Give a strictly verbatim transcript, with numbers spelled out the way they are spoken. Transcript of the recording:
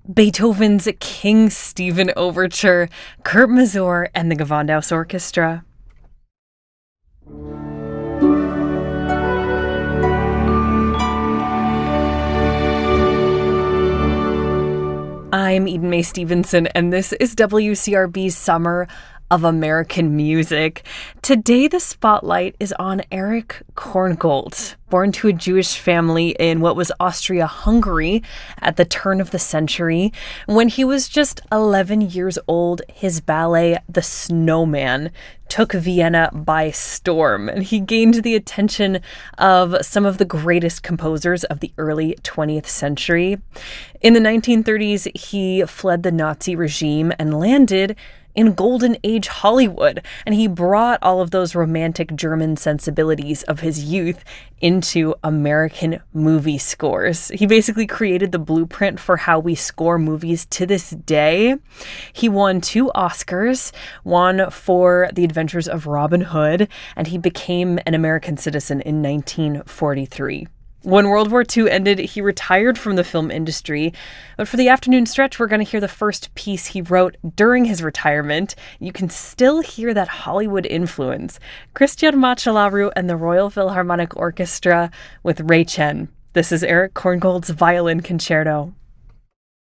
Beethoven's King Stephen Overture, Kurt Masur and the Gewandhaus Orchestra. I'm Eden Mae Stevenson, and this is W C R B's Summer of American Music. Today, the spotlight is on Erich Korngold, born to a Jewish family in what was Austria-Hungary at the turn of the century. When he was just eleven years old, his ballet, The Snowman, took Vienna by storm, and he gained the attention of some of the greatest composers of the early twentieth century. In the nineteen thirties, he fled the Nazi regime and landed in Golden Age Hollywood, and he brought all of those romantic German sensibilities of his youth into American movie scores. He basically created the blueprint for how we score movies to this day. He won two Oscars, one for The Adventures of Robin Hood, and he became an American citizen in nineteen forty-three. When World War Two ended, he retired from the film industry, but for the afternoon stretch, we're going to hear the first piece he wrote during his retirement. You can still hear that Hollywood influence. Christian Machelaru and the Royal Philharmonic Orchestra with Ray Chen. This is Erich Korngold's Violin Concerto.